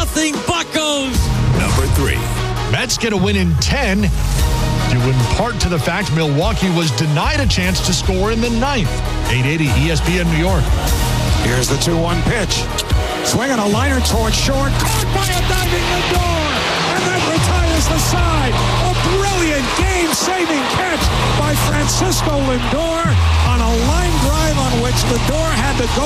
Buccos. Number 3. Mets get a win in 10, due in part to the fact Milwaukee was denied a chance to score in the 9th. 880 ESPN New York. Here's the 2-1 pitch. Swinging a liner towards short. Caught by a diving Lindor. And that retires the side. A brilliant game-saving catch by Francisco Lindor on a line drive on which Lindor had to go